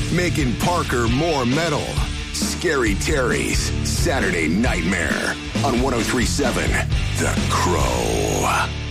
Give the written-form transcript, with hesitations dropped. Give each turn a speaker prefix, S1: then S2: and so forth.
S1: making Parker more metal. Scary Terry's Saturday Nightmare on 103.7 The Crow.